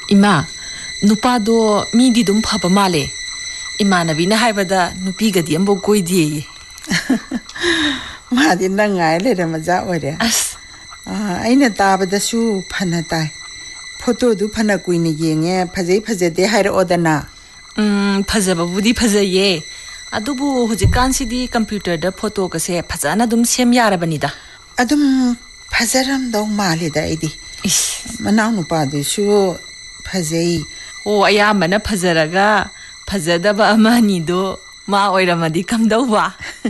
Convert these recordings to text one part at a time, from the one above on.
Ima, nupado midi dum phaba male. Imanabi na haibada nupigadi ambo koidi. Madi nangai le maja ore. As. Aina tabadasu phana tai. Photo du phana kuine yenge phajai de hair odana. Phajababudi phajaye. Adubu hujikansidhi computer da photo kase phajana dum sem yarabanida. Adum phajaram dau male da idi. Manau nupa du su phajai. Oh ayamana phajaraga phajadaba amani do ma oiramadi kamdauba.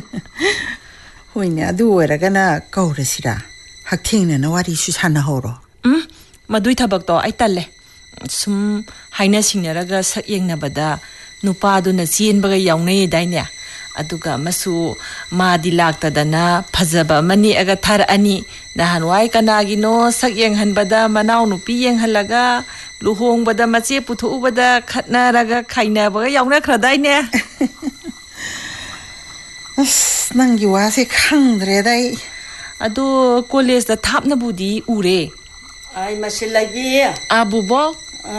Hoine adu oragana kaurasira. Hakthingna na wari su sana horo. Madui thabak to ai talle. Sum haina singnaraga sak yengnabada nupa do na chenbaga yawnai daine. Aduga masu madi laktadana phajaba mani aga thar ani nahanwai kanagi no sak yenghanbada manau nupi yenghalaga luhongbada mache puthuubada khatnaraga khainabaga yawna khradai Nangi wase khangdre dai. Ado college da thapna budi ure. Ai masilagi. Abubo.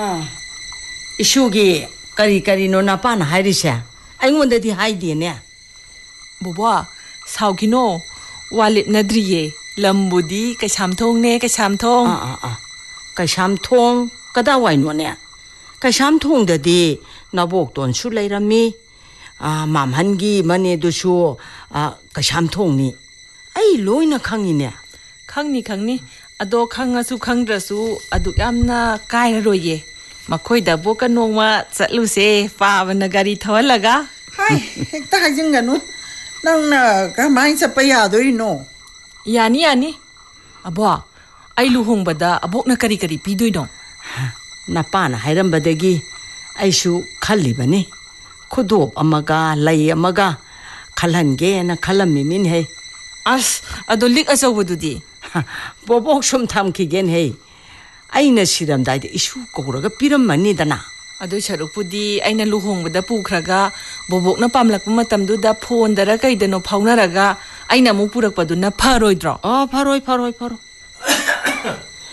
Isugi kari no napana hairisha. Aingonda di haidi ne. Bobo, saugino wallet nadriye. Lambudi kasamthong ne kasamthong. Kasamthong kada waino ne. Kasamthong da di nabok ton su leirami. Mamhangi mane dusu kasamthong ni. Ai loina khangine. Khangni. Ado khangasu khangdrasu adu yamna kairaroye. Makoida boka nongma chatluse pabana gari thawalaga. Hai, hekta hajinganu. Nangna kamai chapaya doino. Yani. Abo, ai luhongbada abokna kari pidoino. Napana hairambadagi aishu khallibani. Khudop amaga lay amaga khalhange na khalami min hai. As ado lik asawbududi. Bobok sum thamkigen hai. Aina siramdai de isu koraga piramani dana. Ado sarupudi aina luhongbada pukhraga bobokna pamlakpa matamduda phone dara kaidano phaunaraga aina mu purakpaduna pharoidro. Pharoi.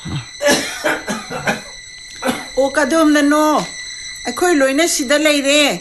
O kadom nano. Akhoi loina sida leire.